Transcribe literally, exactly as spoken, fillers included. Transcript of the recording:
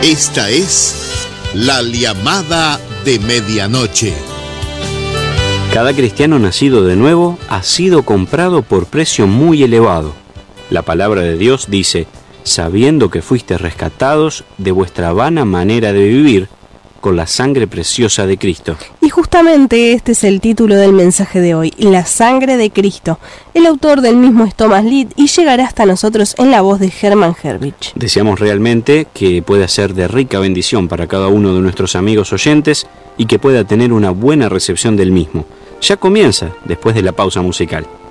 Esta es la llamada de medianoche. Cada cristiano nacido de nuevo ha sido comprado por precio muy elevado. La palabra de Dios dice: sabiendo que fuiste rescatados de vuestra vana manera de vivir, con la sangre preciosa de Cristo. Y justamente este es el título del mensaje de hoy, La sangre de Cristo. El autor del mismo es Thomas Lied y llegará hasta nosotros en la voz de Hermann Herbich. Deseamos realmente que pueda ser de rica bendición para cada uno de nuestros amigos oyentes y que pueda tener una buena recepción del mismo. Ya comienza después de la pausa musical.